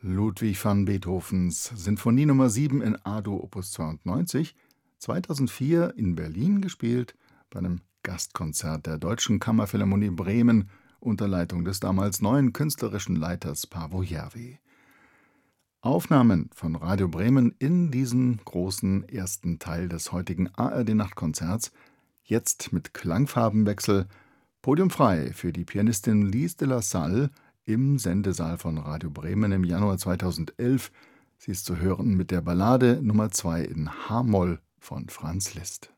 Ludwig van Beethovens Sinfonie Nummer 7 in A-Dur Opus 92, 2004 in Berlin gespielt bei einem Gastkonzert der Deutschen Kammerphilharmonie Bremen unter Leitung des damals neuen künstlerischen Leiters Paavo Järvi. Aufnahmen von Radio Bremen in diesem großen ersten Teil des heutigen ARD-Nachtkonzerts, jetzt mit Klangfarbenwechsel, Podium frei für die Pianistin Lise de la Salle im Sendesaal von Radio Bremen im Januar 2011. Sie ist zu hören mit der Ballade Nummer 2 in H-Moll von Franz Liszt.